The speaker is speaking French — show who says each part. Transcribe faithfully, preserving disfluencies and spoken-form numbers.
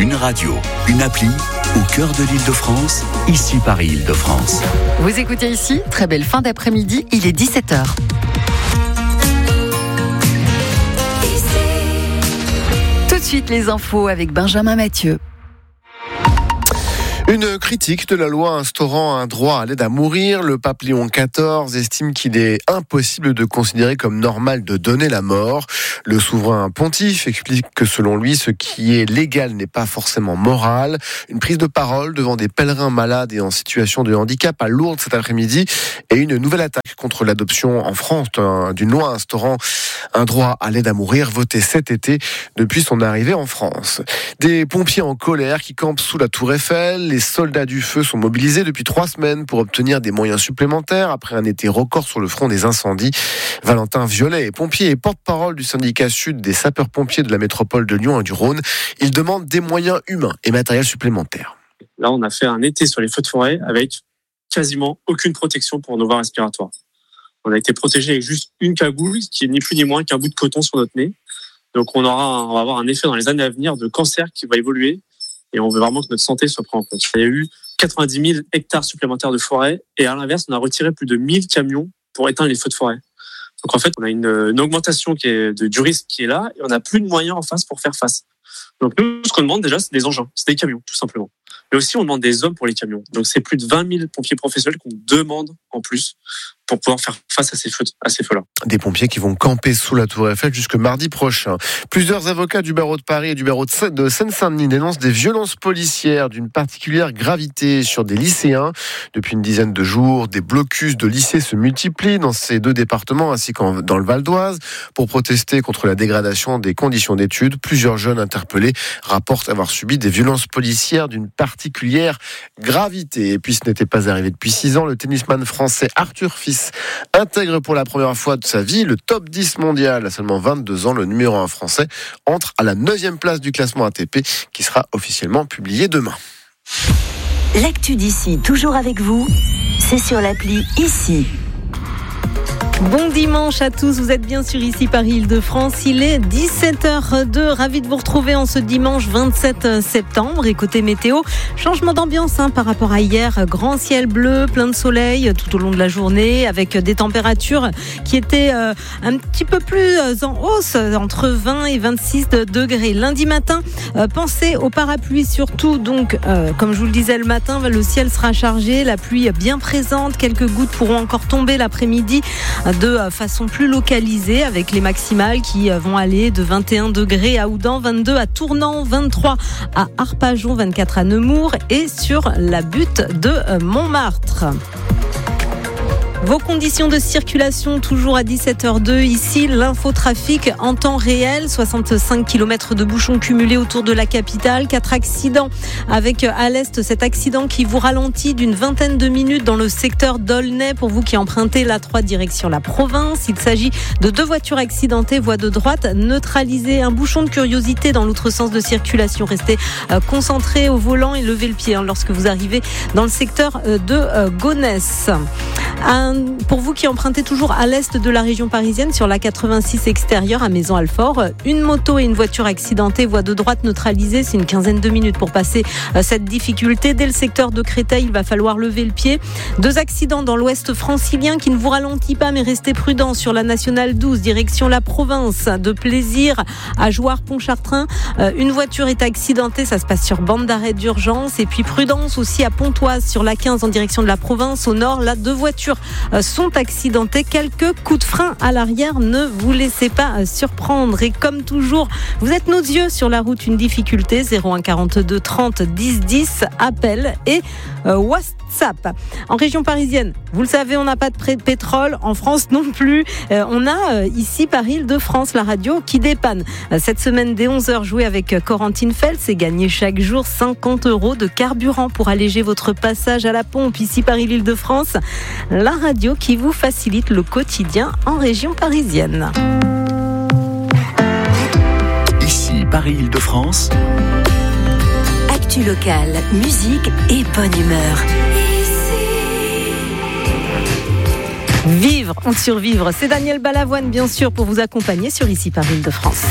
Speaker 1: Une radio, une appli, au cœur de l'Île-de-France, ici Paris-Île-de-France.
Speaker 2: Vous écoutez ici, très belle fin d'après-midi, il est dix-sept heures. Tout de suite les infos avec Benjamin Mathieu.
Speaker 3: Une critique de la loi instaurant un droit à l'aide à mourir. Le pape Léon quatorze estime qu'il est impossible de considérer comme normal de donner la mort. Le souverain pontife explique que selon lui, ce qui est légal n'est pas forcément moral. Une prise de parole devant des pèlerins malades et en situation de handicap à Lourdes cet après-midi et une nouvelle attaque contre l'adoption en France d'une loi instaurant un droit à l'aide à mourir votée cet été depuis son arrivée en France. Des pompiers en colère qui campent sous la Tour Eiffel. Les soldats du feu sont mobilisés depuis trois semaines pour obtenir des moyens supplémentaires après un été record sur le front des incendies. Valentin Violet est pompier et porte-parole du syndicat sud des sapeurs-pompiers de la métropole de Lyon et du Rhône. Il demande des moyens humains et matériels supplémentaires.
Speaker 4: Là, on a fait un été sur les feux de forêt avec quasiment aucune protection pour nos voies respiratoires. On a été protégé avec juste une cagoule qui est ni plus ni moins qu'un bout de coton sur notre nez. Donc on aura, un, on va avoir un effet dans les années à venir de cancer qui va évoluer. Et on veut vraiment que notre santé soit prise en compte. Il y a eu quatre-vingt-dix mille hectares supplémentaires de forêt. Et à l'inverse, on a retiré plus de mille camions pour éteindre les feux de forêt. Donc en fait, on a une, une augmentation qui est de, du risque qui est là. Et on n'a plus de moyens en face pour faire face. Donc nous, ce qu'on demande déjà, c'est des engins. C'est des camions, tout simplement. Mais aussi, on demande des hommes pour les camions. Donc c'est plus de vingt mille pompiers professionnels qu'on demande en plus pour pouvoir faire face à ces feux, à ces feux-là.
Speaker 3: Des pompiers qui vont camper sous la Tour Eiffel jusque mardi prochain. Plusieurs avocats du barreau de Paris et du barreau de Seine-Saint-Denis dénoncent des violences policières d'une particulière gravité sur des lycéens. Depuis une dizaine de jours, des blocus de lycées se multiplient dans ces deux départements ainsi que dans le Val d'Oise. Pour protester contre la dégradation des conditions d'études, plusieurs jeunes interpellés rapportent avoir subi des violences policières d'une particulière gravité. Et puis ce n'était pas arrivé depuis six ans, le tennisman français Arthur Fils intègre pour la première fois de sa vie le top dix mondial. À seulement vingt-deux ans, le numéro un français entre à la neuvième place du classement A T P qui sera officiellement publié demain.
Speaker 5: L'actu d'ici, toujours avec vous, c'est sur l'appli Ici.
Speaker 6: Bon dimanche à tous, vous êtes bien sûr ici Paris-Île-de-France, il est dix-sept heures deux, ravi de vous retrouver en ce dimanche vingt-sept septembre. Et côté météo, changement d'ambiance hein, par rapport à hier, grand ciel bleu, plein de soleil tout au long de la journée avec des températures qui étaient euh, un petit peu plus en hausse, entre vingt et vingt-six degrés. Lundi matin, euh, pensez au parapluie surtout, donc euh, comme je vous le disais le matin, le ciel sera chargé, la pluie bien présente, quelques gouttes pourront encore tomber l'après-midi de façon plus localisée avec les maximales qui vont aller de vingt et un degrés à Houdan, vingt-deux à Tournan, vingt-trois à Arpajon, vingt-quatre à Nemours et sur la butte de Montmartre. Vos conditions de circulation toujours à dix-sept heures deux. Ici, l'infotrafic en temps réel. soixante-cinq kilomètres de bouchons cumulés autour de la capitale. Quatre accidents avec à l'est cet accident qui vous ralentit d'une vingtaine de minutes dans le secteur d'Aulnay pour vous qui empruntez l'A trois direction la province. Il s'agit de deux voitures accidentées, voie de droite neutralisée. Un bouchon de curiosité dans l'autre sens de circulation. Restez concentré au volant et levez le pied hein, lorsque vous arrivez dans le secteur de Gonesse. Un, pour vous qui empruntez toujours à l'est de la région parisienne sur la quatre-vingt-six extérieure à Maison-Alfort, une moto et une voiture accidentées, voie de droite neutralisée, c'est une quinzaine de minutes pour passer euh, cette difficulté. Dès le secteur de Créteil, il va falloir lever le pied. Deux accidents dans l'ouest francilien qui ne vous ralentit pas mais restez prudents sur la nationale douze direction la province de Plaisir à Jouarre-Pontchartrain. Euh, une voiture est accidentée, ça se passe sur bande d'arrêt d'urgence et puis prudence aussi à Pontoise sur la quinze en direction de la province. Au nord, là, deux voitures sont accidentés. Quelques coups de frein à l'arrière, ne vous laissez pas surprendre. Et comme toujours, vous êtes nos yeux sur la route, une difficulté, zéro un quarante-deux trente dix dix, appel et euh, WhatsApp. En région parisienne, vous le savez, on n'a pas de pré- pétrole, en France non plus. Euh, on a euh, ici Paris-Île-de-France, la radio qui dépanne. Euh, cette semaine, dès onze heures, jouez avec Corentine Feltz et gagnez chaque jour cinquante euros de carburant pour alléger votre passage à la pompe ici Paris-Île-de-France. La radio qui vous facilite le quotidien en région parisienne.
Speaker 1: Ici Paris-Île-de-France.
Speaker 5: Actu locale, musique et bonne humeur.
Speaker 6: Vivre ou survivre, c'est Daniel Balavoine bien sûr pour vous accompagner sur Ici Paris-Île-de-France.